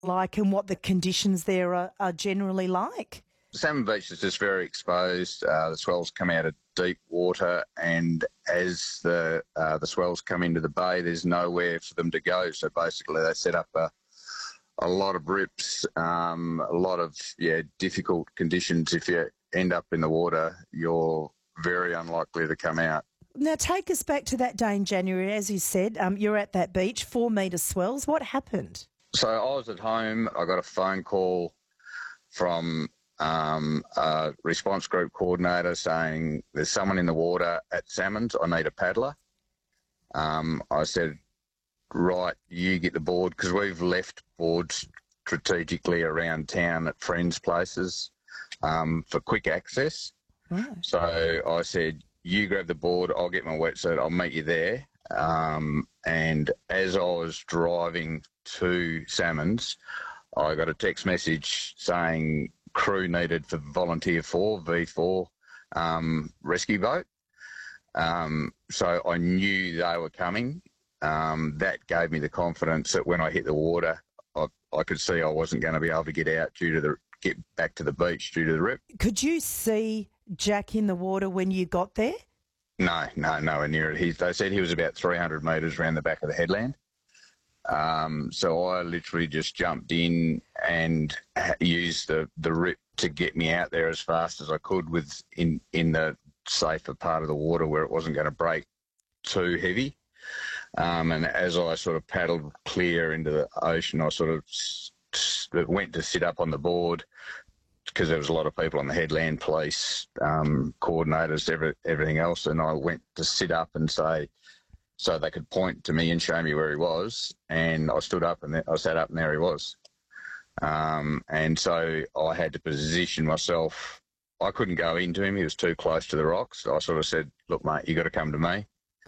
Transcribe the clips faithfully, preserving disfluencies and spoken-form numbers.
like and what the conditions there are, are generally like? Salmon Beach is just very exposed. Uh, the swells come out of deep water, and as the uh, the swells come into the bay, there's nowhere for them to go. So basically, they set up a a lot of rips, um, a lot of yeah difficult conditions. If you end up in the water, you're very unlikely to come out. Now, take us back to that day in January. As you said, um, you're at that beach, four metre swells. What happened? So I was at home. I got a phone call from um, a response group coordinator saying there's someone in the water at Salmons. I need a paddler. Um, I said, right, you get the board, because we've left boards strategically around town at friends' places um, for quick access. Right. So I said, you grab the board, I'll get my wetsuit, I'll meet you there. Um, and as I was driving to Salmons, I got a text message saying crew needed for Volunteer four, V four um, rescue boat. Um, so I knew they were coming. Um, that gave me the confidence that when I hit the water, I, I could see I wasn't going to be able to get out due to the get back to the beach due to the rip. Could you see Jack in the water when you got there? No, no, nowhere near it. He, they said he was about three hundred metres around the back of the headland. Um, so I literally just jumped in and used the, the rip to get me out there as fast as I could with in, in the safer part of the water where it wasn't going to break too heavy. Um, and as I sort of paddled clear into the ocean, I sort of s- went to sit up on the board because there was a lot of people on the headland, police, um, coordinators, every, everything else. And I went to sit up and say, so they could point to me and show me where he was. And I stood up and I sat up and there he was. Um, and so I had to position myself. I couldn't go into him. He was too close to the rocks. I sort of said, look, mate, you got to come to me.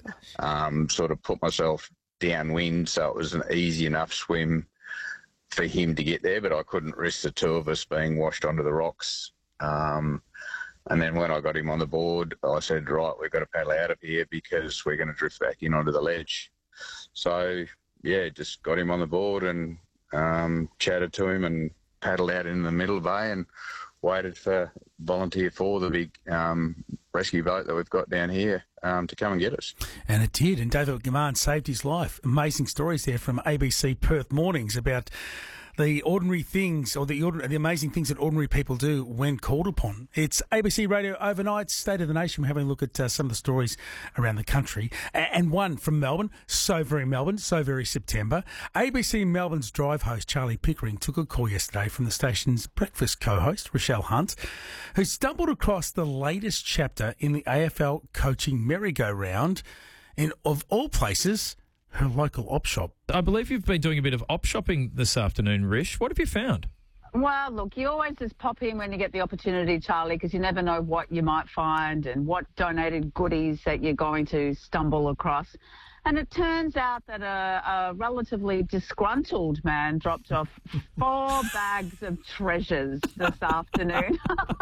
Um, sort of put myself downwind so it was an easy enough swim for him to get there, but I couldn't risk the two of us being washed onto the rocks. Um, and then when I got him on the board, I said, right, we've got to paddle out of here because we're going to drift back in onto the ledge. So, yeah, just got him on the board and um, chatted to him and paddled out in the middle bay and waited for Volunteer four, the big um, rescue boat that we've got down here, um, to come and get us. And it did, and David Gaman saved his life. Amazing stories there from A B C Perth Mornings about the ordinary things or the ordinary, the amazing things that ordinary people do when called upon. It's A B C Radio Overnight, State of the Nation. We're having a look at uh, some of the stories around the country. A- and one from Melbourne, so very Melbourne, so very September. A B C Melbourne's drive host, Charlie Pickering, took a call yesterday from the station's breakfast co-host, Rochelle Hunt, who stumbled across the latest chapter in the A F L coaching merry-go-round in, of all places, her local op shop. I believe you've been doing a bit of op shopping this afternoon, Rish. What have you found? Well, look, you always just pop in when you get the opportunity, Charlie, because you never know what you might find and what donated goodies that you're going to stumble across. And it turns out that a, a relatively disgruntled man dropped off four bags of treasures this afternoon.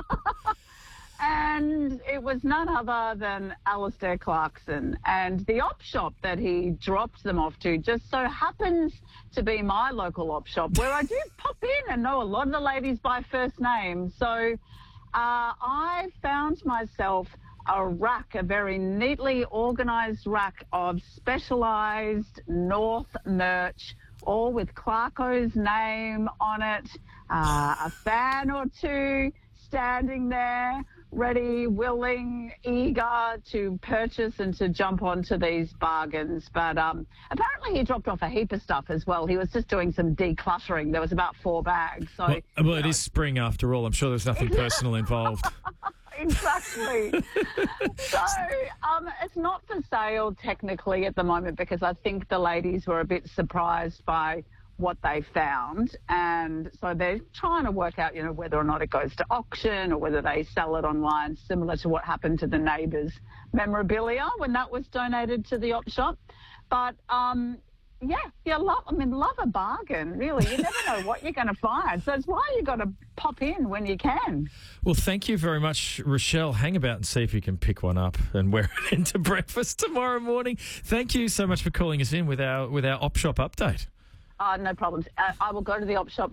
And it was none other than Alistair Clarkson. And the op shop that he dropped them off to just so happens to be my local op shop, where I do pop in and know a lot of the ladies by first name. So uh, I found myself a rack, a very neatly organised rack of specialised North merch, all with Clarko's name on it, uh, a fan or two standing there, ready, willing, eager to purchase and to jump onto these bargains. But um, apparently he dropped off a heap of stuff as well. He was just doing some decluttering. There was about four bags. So, Well, well it know. is spring after all. I'm sure there's nothing personal involved. Exactly. So um, it's not for sale technically at the moment because I think the ladies were a bit surprised by what they found, and so they're trying to work out, you know, whether or not it goes to auction or whether they sell it online, similar to what happened to the neighbours' memorabilia when that was donated to the op shop. But um, yeah, you love. I mean, love a bargain. Really, you never know what you're going to find. So it's why you got to pop in when you can. Well, thank you very much, Rochelle. Hang about and see if you can pick one up and wear it into breakfast tomorrow morning. Thank you so much for calling us in with our with our op shop update. Uh, no problems. Uh, I will go to the op shop